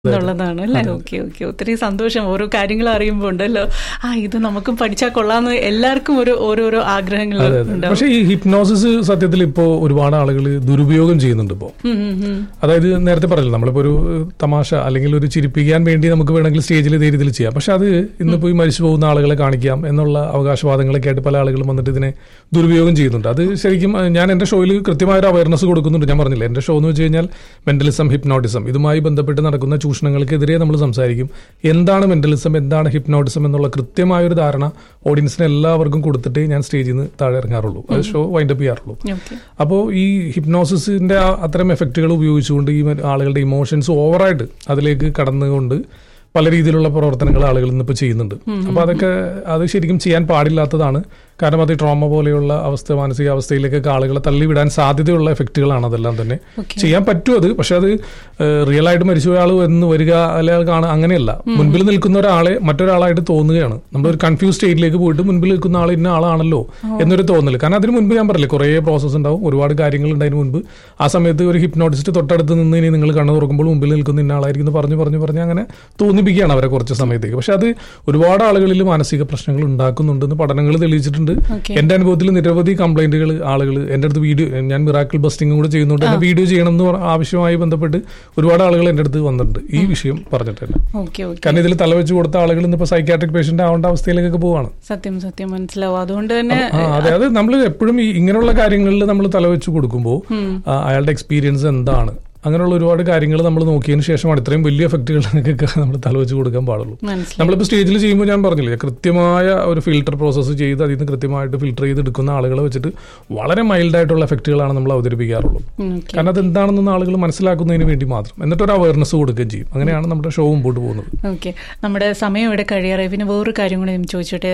എന്നുള്ളതാണ് അല്ലേ? Okay okay, ഒത്തിരി സന്തോഷം. ഓരോ കാര്യങ്ങൾ അറിയുമ്പോൾ ഉണ്ടല്ലോ, ഇത് നമുക്കും പഠിച്ചാൽ കൊള്ളാന്ന് എല്ലാവർക്കും ഓരോരോ ആഗ്രഹങ്ങൾ ഉണ്ടാവും. പക്ഷെ ഈ ഹിപ്നോസിസ് സത്യത്തിൽ ഇപ്പോ ഒരുപാട് ആളുകൾ ദുരുപയോഗം ചെയ്യുന്നുണ്ട് ഇപ്പോ. അതായത് നേരത്തെ പറഞ്ഞല്ലോ, നമ്മളിപ്പോ ഒരു തമാശ അല്ലെങ്കിൽ ഒരു ചിരിപ്പിക്കാൻ വേണ്ടി നമുക്ക് വേണമെങ്കിൽ സ്റ്റേജിൽ ഇതേ രീതിയിൽ ചെയ്യാം. പക്ഷെ അത് ഇന്നിപ്പോ ഈ മരിച്ചു പോകുന്ന ആളുകളെ കാണിക്കാം എന്നുള്ള അവകാശവാദങ്ങളൊക്കെ ആയിട്ട് പല ആളുകളും വന്നിട്ട് ഇതിനെ ദുരുപയോഗം ചെയ്യുന്നുണ്ട്. അത് ശരിക്കും ഞാൻ എന്റെ ഷോയിൽ കൃത്യമായ ഒരു അവയർനെസ് കൊടുക്കുന്നുണ്ട്. ഞാൻ പറഞ്ഞില്ല, എന്റെ ഷോ എന്ന് വെച്ച് കഴിഞ്ഞാൽ മെന്റലിസം, ഹിപ്നോട്ടിസം, ഇതുമായി ബന്ധപ്പെട്ട് നടക്കുന്ന ചൂഷണങ്ങൾക്കെതിരെ നമ്മൾ സംസാരിക്കും. എന്താണ് മെന്റലിസം, എന്താണ് ഹിപ്നോട്ടിസം എന്നുള്ള കൃത്യമായ ഒരു ധാരണ ഓഡിയൻസിന് എല്ലാവർക്കും കൊടുത്തിട്ട് ഞാൻ സ്റ്റേജിൽ നിന്ന് താഴെ ഇറങ്ങാറുള്ളൂ, അത് ഷോ വൈൻഡപ്പ് ചെയ്യാറുള്ളൂ. അപ്പോൾ ഈ ഹിപ്നോസിസിന്റെ അത്തരം എഫക്റ്റുകൾ ഉപയോഗിച്ചുകൊണ്ട് ഈ ആളുകളുടെ ഇമോഷൻസ് ഓവറായിട്ട് അതിലേക്ക് കടന്നുകൊണ്ട് പല രീതിയിലുള്ള പ്രവർത്തനങ്ങൾ ആളുകൾ ഇന്നിപ്പോൾ ചെയ്യുന്നുണ്ട്. അപ്പോൾ അത് ശരിക്കും ചെയ്യാൻ പാടില്ലാത്തതാണ്. കാരണം അത് ട്രോമ പോലെയുള്ള മാനസികാവസ്ഥയിലേക്കൊക്കെ ആളുകളെ തള്ളിവിടാൻ സാധ്യതയുള്ള എഫക്റ്റുകളാണ് അതെല്ലാം തന്നെ. ചെയ്യാൻ പറ്റും അത്, പക്ഷെ അത് റിയൽ ആയിട്ട് മരിച്ചുപോയ ആൾ എന്ന് വരിക അല്ലെങ്കിൽ കാണുക അങ്ങനെയല്ല. മുൻപിൽ നിൽക്കുന്ന ഒരാളെ മറ്റൊരാളായിട്ട് തോന്നുകയാണ്. നമ്മളൊരു കൺഫ്യൂസ് സ്റ്റേറ്റിലേക്ക് പോയിട്ട് മുൻപിൽ നിൽക്കുന്ന ആൾ ഇന്ന ആളാണല്ലോ എന്നൊരു തോന്നൽ. കാരണം അതിന് മുൻപ് ഞാൻ പറഞ്ഞില്ലേ, കുറേ പ്രോസസ്സ് ഉണ്ടാവും, ഒരുപാട് കാര്യങ്ങൾ ഉണ്ട് അതിന് മുൻപ്. ആ സമയത്ത് ഒരു ഹിപ്നോട്ടിസ്റ്റ് തൊട്ടടുത്ത് നിന്ന് ഇനി നിങ്ങൾ കണ്ണു തുറക്കുമ്പോൾ മുമ്പിൽ നിൽക്കുന്ന ഇന്ന ആളായിരിക്കും പറഞ്ഞു അങ്ങനെ തോന്നിപ്പിക്കുകയാണ് അവരെ കുറച്ച് സമയത്തേക്ക്. പക്ഷെ അത് ഒരുപാട് ആളുകളിൽ മാനസിക പ്രശ്നങ്ങൾ ഉണ്ടാക്കുന്നുണ്ടെന്ന് പഠനങ്ങൾ തെളിയിച്ചിട്ടുണ്ട്. എന്റെ അനുഭവത്തിൽ നിരവധി കംപ്ലൈന്റുകൾ ആളുകൾ എന്റെ അടുത്ത് ഞാൻ മിറാക്കിൾ ബസ്റ്റിംഗ് കൂടെ ചെയ്യുന്നുണ്ട്, എന്നെ വീഡിയോ ചെയ്യണം എന്ന് ആവശ്യമായി ബന്ധപ്പെട്ട് ഒരുപാട് ആളുകൾ എന്റെ അടുത്ത് വന്നിട്ടുണ്ട് ഈ വിഷയം പറഞ്ഞിട്ട് തന്നെ. കാരണം ഇതിൽ തലവെച്ച് കൊടുത്ത ആളുകൾ ഇന്നിപ്പോ സൈക്യാട്രിക് പേഷ്യന്റ് ആവേണ്ട അവസ്ഥയിലേക്കൊക്കെ പോവാണ്. സത്യം മനസ്സിലാവും. അതുകൊണ്ട് തന്നെ അതെ, നമ്മൾ എപ്പോഴും ഇങ്ങനെയുള്ള കാര്യങ്ങളിൽ നമ്മൾ തലവെച്ച് കൊടുക്കുമ്പോൾ അയാളുടെ എക്സ്പീരിയൻസ് എന്താണ്, അങ്ങനെയുള്ള ഒരുപാട് കാര്യങ്ങൾ നമ്മൾ നോക്കിയതിന് ശേഷമാണ് ഇത്രയും വലിയ എഫക്റ്റുകളൊക്കെ നമ്മൾ തലവെച്ച് കൊടുക്കാൻ പാടുള്ളൂ. നമ്മളിപ്പോൾ സ്റ്റേജിൽ ചെയ്യുമ്പോൾ ഞാൻ പറഞ്ഞില്ലേ, കൃത്യമായ ഒരു ഫിൽട്ടർ പ്രോസസ്സ് ചെയ്ത് അതിൽ നിന്ന് കൃത്യമായിട്ട് ഫിൽട്ടർ ചെയ്തെടുക്കുന്ന ആളുകളെ വെച്ചിട്ട് വളരെ മൈൽഡായിട്ടുള്ള എഫക്റ്റുകളാണ് നമ്മൾ അവതരിപ്പിക്കാറുള്ളൂ. കാരണം അതെന്താണെന്ന് ആളുകൾ മനസ്സിലാക്കുന്നതിന് വേണ്ടി മാത്രം, എന്നിട്ടൊരു അവയർനെസ് കൊടുക്കുകയും ചെയ്യും. അങ്ങനെയാണ് നമ്മുടെ ഷോ മുമ്പോട്ട് പോകുന്നത്. ഓക്കെ, നമ്മുടെ സമയം ഇവിടെ കഴിയാറ്. പിന്നെ വേറൊരു കാര്യം കൂടി ഞാൻ ചോദിച്ചോട്ടെ,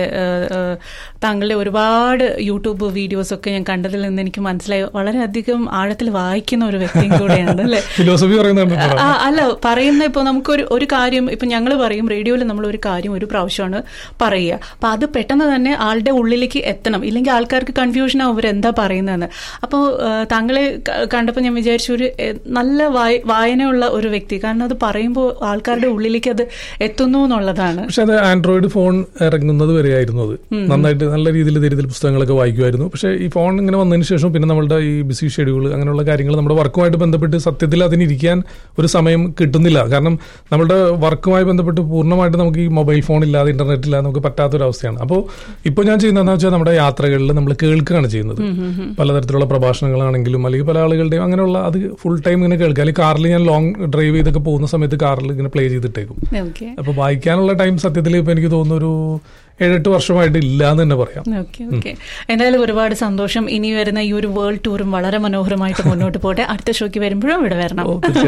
താങ്കളുടെ ഒരുപാട് യൂട്യൂബ് വീഡിയോസ് ഒക്കെ ഞാൻ കണ്ടതിൽ നിന്ന് എനിക്ക് മനസ്സിലായി വളരെയധികം ആഴത്തിൽ വായിക്കുന്ന ഒരു വ്യക്തിയും കൂടെയാണ് അല്ലേ? ഫിലോസഫി അല്ല, പറയുന്ന ഇപ്പൊ നമുക്ക് ഒരു കാര്യം ഇപ്പൊ ഞങ്ങൾ പറയും, റേഡിയോയിൽ നമ്മൾ ഒരു കാര്യം ഒരു പ്രാവശ്യമാണ് പറയുക. അപ്പൊ അത് പെട്ടെന്ന് തന്നെ ആളുടെ ഉള്ളിലേക്ക് എത്തണം, ഇല്ലെങ്കിൽ ആൾക്കാർക്ക് കൺഫ്യൂഷൻ ആവും ഇവരെന്താ പറയുന്നതെന്ന്. അപ്പോൾ താങ്കളെ കണ്ടപ്പോൾ ഞാൻ വിചാരിച്ചു ഒരു നല്ല വായനയുള്ള ഒരു വ്യക്തി, കാരണം അത് പറയുമ്പോൾ ആൾക്കാരുടെ ഉള്ളിലേക്ക് അത് എത്തുന്നു എന്നുള്ളതാണ്. പക്ഷെ അത് ആൻഡ്രോയിഡ് ഫോൺ ഇറങ്ങുന്നത് വരെയായിരുന്നു അത് നന്നായിട്ട് നല്ല രീതിയിൽ പുസ്തകങ്ങളൊക്കെ വായിക്കുമായിരുന്നു. പക്ഷേ ഈ ഫോൺ ഇങ്ങനെ വന്നതിന് ശേഷം പിന്നെ നമ്മളുടെ ഈ ബിസി ഷെഡ്യൂൾ അങ്ങനെയുള്ള കാര്യങ്ങൾ നമ്മുടെ വർക്കുമായിട്ട് ബന്ധപ്പെട്ട് സത്യത്തിൽ അതിനിരിക്കാൻ ഒരു സമയം കിട്ടുന്നില്ല. കാരണം നമ്മുടെ വർക്കുമായി ബന്ധപ്പെട്ട് പൂർണ്ണമായിട്ട് നമുക്ക് ഈ മൊബൈൽ ഫോൺ ഇല്ലാതെ ഇന്റർനെറ്റ് ഇല്ലാതെ നമുക്ക് പറ്റാത്തൊരവസ്ഥയാണ്. അപ്പോൾ ഇപ്പോൾ ഞാൻ ചെയ്യുന്നതെന്ന് വെച്ചാൽ നമ്മുടെ യാത്രകളിൽ നമ്മൾ കേൾക്കുകയാണ് ചെയ്യുന്നത്. പലതരത്തിലുള്ള പ്രഭാഷണങ്ങളാണെങ്കിലും അല്ലെങ്കിൽ പല ആളുകളുടെയും അങ്ങനെയുള്ള അത് ഫുൾ ടൈം ഇങ്ങനെ കേൾക്കുക. അല്ലെങ്കിൽ കാറിൽ ഞാൻ ലോങ് ഡ്രൈവ് ചെയ്തൊക്കെ പോകുന്ന സമയത്ത് കാറിൽ ഇങ്ങനെ പ്ലേ ചെയ്തിട്ടേക്കും. അപ്പോൾ വായിക്കാനുള്ള ടൈം സത്യത്തിൽ ഇപ്പം എനിക്ക് തോന്നുന്നു ഒരു 7-8 വർഷമായിട്ട് ഇല്ല എന്ന് തന്നെ പറയാം. ഓക്കെ, എന്തായാലും ഒരുപാട് സന്തോഷം. ഇനി വരുന്ന ഈ ഒരു വേൾഡ് ടൂറും വളരെ മനോഹരമായിട്ട് മുന്നോട്ട് പോട്ടെ. അടുത്ത ഷോയ്ക്ക് വരുമ്പോഴും ഇവിടെ വരണം.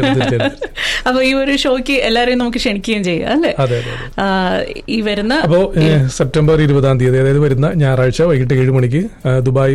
അപ്പൊ ഈ ഒരു ഷോയ്ക്ക് എല്ലാവരെയും നമുക്ക് ക്ഷണിക്കുകയും ചെയ്യാം അല്ലേ? ഈ വരുന്ന സെപ്റ്റംബർ 20-ാം തീയതി, അതായത് വരുന്ന ഞായറാഴ്ച വൈകിട്ട് 7 മണിക്ക് ദുബായ്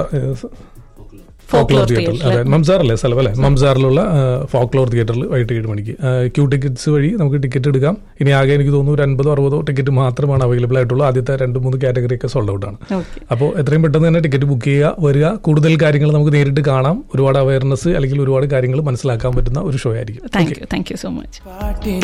ഫോക്ലോർ തിയേറ്ററിൽ, അതെ മംസാർ അല്ലേ സ്ഥലം അല്ലേ, മംസാറിലുള്ള ഫോക്ലോർ തിയേറ്ററിൽ വൈകിട്ട് 7 മണിക്ക് ക്യൂ ടിക്കറ്റ്സ് വഴി നമുക്ക് ടിക്കറ്റ് എടുക്കാം. ഇനി ആകെ എനിക്ക് തോന്നുന്നു 50-60 ടിക്കറ്റ് മാത്രമാണ് അവൈലബിൾ ആയിട്ടുള്ളൂ. ആദ്യത്തെ 2-3 കാറ്റഗറി ഒക്കെ സോൾഡ് ഔട്ട് ആണ്. അപ്പോൾ എത്രയും പെട്ടെന്ന് തന്നെ ടിക്കറ്റ് ബുക്ക് ചെയ്യുക, വരിക. കൂടുതൽ കാര്യങ്ങൾ നമുക്ക് നേരിട്ട് കാണാം. ഒരുപാട് അവയർനെസ് അല്ലെങ്കിൽ ഒരുപാട് കാര്യങ്ങൾ മനസ്സിലാക്കാൻ പറ്റുന്ന ഒരു ഷോ ആയിരിക്കും. Thank you so much.